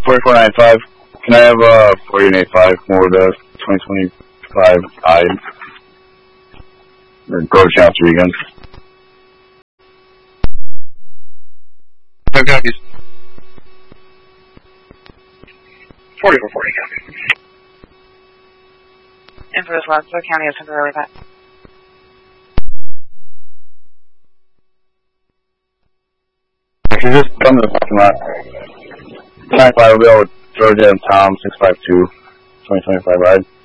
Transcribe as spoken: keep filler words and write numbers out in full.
forty-four ninety-five. Can I have uh forty-eight eighty-five more to twenty twenty-five I or go channel three again? No copies. forty-four forty copies. And for this last, the county is temporarily back. If you just come to the parking lot, nine five will be able to throw down Tom six five two twenty twenty-five ride.